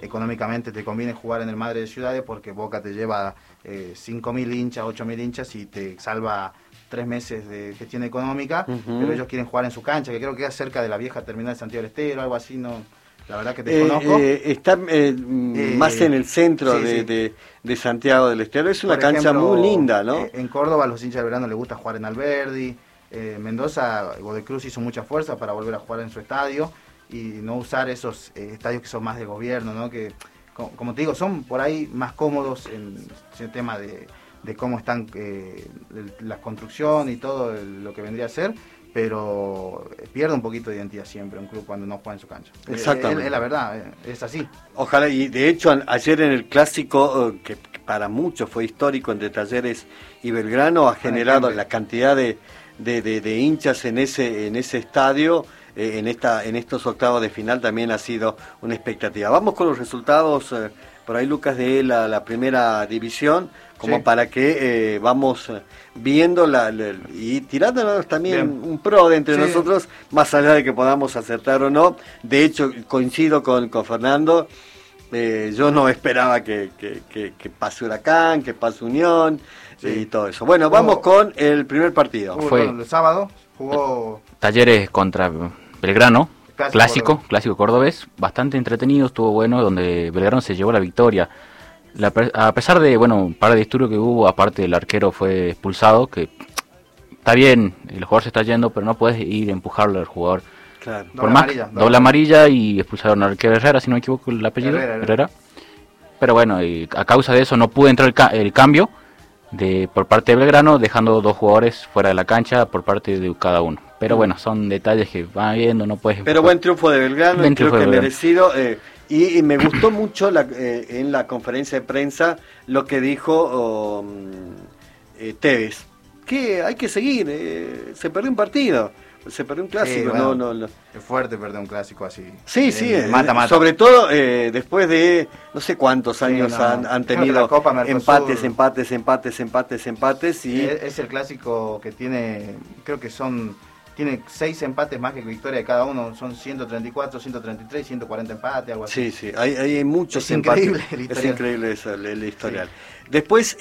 económicamente te conviene jugar en el Madre de Ciudades porque Boca te lleva 5.000 hinchas, 8.000 hinchas y te salva 3 meses de gestión económica, pero ellos quieren jugar en su cancha, que creo que es cerca de la vieja terminal de Santiago del Estero, algo así, no, la verdad que desconozco. Está más en el centro de Santiago del Estero, es una cancha muy linda, ¿no? En Córdoba a los hinchas de Belgrano les gusta jugar en Alberdi, Mendoza, Godoy Cruz hizo mucha fuerza para volver a jugar en su estadio y no usar esos estadios que son más de gobierno, ¿no? Que, como te digo, son por ahí más cómodos en el tema de cómo están la construcción y todo lo que vendría a ser, pero pierde un poquito de identidad siempre un club cuando no juega en su cancha. Exactamente. Es la verdad, es así. Ojalá, y de hecho ayer en el clásico, que para muchos fue histórico entre Talleres y Belgrano, ha generado la cantidad de hinchas en ese estadio, en estos octavos de final también ha sido una expectativa. Vamos con los resultados, por ahí Lucas, de la primera división, como para que vamos viendo y tirándonos también un pro de entre nosotros, más allá de que podamos acertar o no. De hecho, coincido con Fernando, yo no esperaba que pase Huracán, que pase Unión y todo eso. Bueno, vamos con el primer partido. Fue el sábado, jugó Talleres contra Belgrano, clásico cordobés, bastante entretenido, estuvo bueno, donde Belgrano se llevó la victoria. A pesar de, un par de disturbios que hubo, aparte el arquero fue expulsado, que está bien, el jugador se está yendo, pero no puedes ir a empujarlo al jugador. Claro. Doble amarilla y expulsaron al arquero Herrera, si no me equivoco el apellido, Herrera. Pero bueno, y a causa de eso no pudo entrar el cambio por parte de Belgrano, dejando 2 jugadores fuera de la cancha por parte de cada uno. Pero bueno, son detalles que van viendo, no puedes... Pero buen triunfo de Belgrano, creo que merecido. Y me gustó mucho en la conferencia de prensa lo que dijo Tevez, que hay que seguir, se perdió un partido, se perdió un clásico. No. Es fuerte perder un clásico así. Sí, mata. Sobre todo después de no sé cuántos años han tenido empates. Y es el clásico que tiene, creo que tiene 6 empates más que victoria de cada uno, son 134, 133, 140 empates, algo así. Sí, hay muchos empates. Es increíble eso, el historial. Sí. Después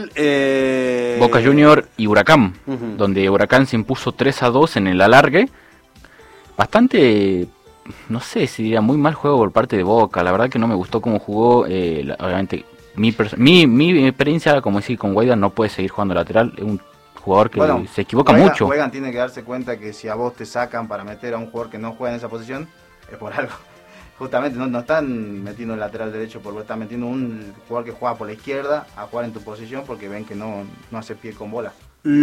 Boca Junior y Huracán, donde Huracán se impuso 3-2 en el alargue. Bastante, no sé si diría muy mal juego por parte de Boca, la verdad que no me gustó cómo jugó, obviamente mi experiencia, como decir, con Guaida no puede seguir jugando lateral, es un jugador que se equivoca mucho. Juegan tiene que darse cuenta que si a vos te sacan para meter a un jugador que no juega en esa posición, es por algo. Justamente no están metiendo el lateral derecho porque están metiendo un jugador que juega por la izquierda a jugar en tu posición porque ven que no hace pie con bola.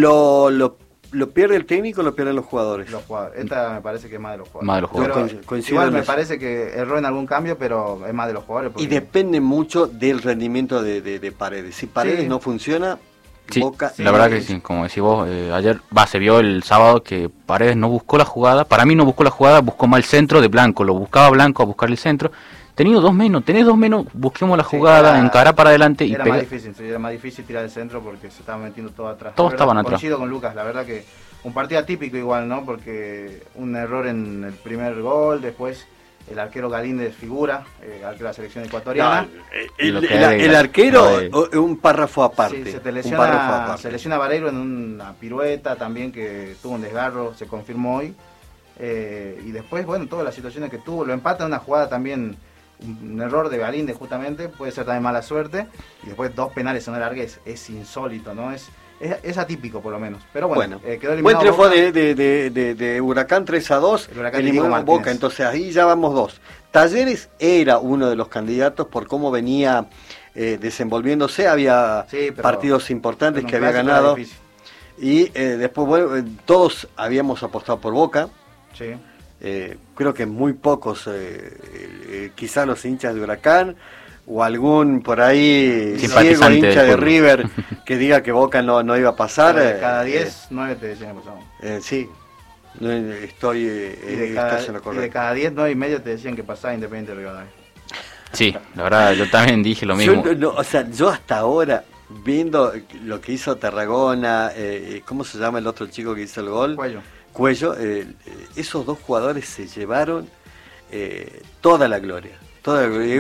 ¿Lo pierde el técnico o lo pierden los jugadores? Los jugadores. Esta me parece que es más de los jugadores. Más de los jugadores. Pero igual me parece que erró en algún cambio, pero es más de los jugadores. Y depende mucho del rendimiento de Paredes. Si Paredes no funciona... Sí, Boca, la verdad que sí, como decís vos, ayer se vio el sábado que Paredes no buscó la jugada, para mí no buscó la jugada, buscó mal el centro de Blanco, lo buscaba Blanco a buscar el centro, tenés dos menos, busquemos la jugada, encarar para adelante y era más difícil tirar el centro porque se estaba metiendo todo atrás. Todos estaban atrás. Coincido con Lucas, la verdad que un partido atípico igual, ¿no? Porque un error en el primer gol, después... El arquero Galíndez figura, arquero de la selección ecuatoriana. El arquero, un párrafo aparte. Sí, se lesiona Vareiro en una pirueta también que tuvo un desgarro, se confirmó hoy. Y después, todas las situaciones que tuvo, lo empata en una jugada también, un error de Galíndez justamente, puede ser también mala suerte. Y después 2 penales en el largue es insólito, ¿no? Es atípico por lo menos, pero bueno quedó eliminado. Buen triunfo de Huracán 3-2, eliminó Boca, entonces ahí ya vamos 2. Talleres era uno de los candidatos por cómo venía desenvolviéndose, había partidos importantes que había ganado y después todos habíamos apostado por Boca. Sí. Creo que muy pocos, quizás los hinchas de Huracán, o algún por ahí ciego hincha de River que diga que Boca no iba a pasar. Cada 10, 9 te decían que pasaba. Sí, estoy en lo correcto. Y de cada 10, 9 y medio te decían que pasaba Independiente de Rivadavia. Sí, la verdad, yo también dije lo mismo. Yo hasta ahora, viendo lo que hizo Tarragona, ¿cómo se llama el otro chico que hizo el gol? Cuello. Esos 2 jugadores se llevaron toda la gloria.